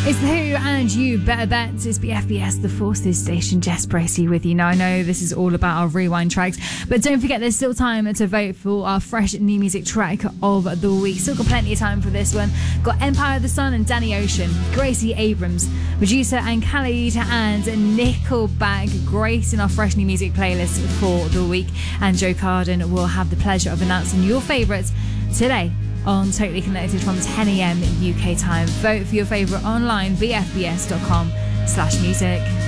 It's The Who and You Better Bet. It's BFBS, the Forces Station. Jess Bracey with you. Now, I know this is all about our rewind tracks, but don't forget there's still time to vote for our fresh new music track of the week. Still got plenty of time for this one. Got Empire of the Sun and Danny Ocean, Gracie Abrams, Medusa and Khalid, and Nickelback gracing our fresh new music playlist for the week. And Joe Carden will have the pleasure of announcing your favourites today on Totally Connected from 10 a.m. UK time. Vote for your favourite online, bfbs.com/music.